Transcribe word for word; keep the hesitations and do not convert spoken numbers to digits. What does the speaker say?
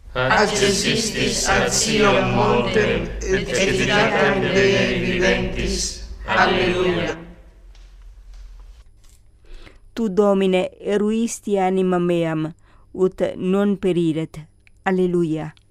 Accessistis ad Sion montem, et editatem Dei viventis. Alleluia. Tu Domine eruisti anima meam, ut non periret. Alleluia.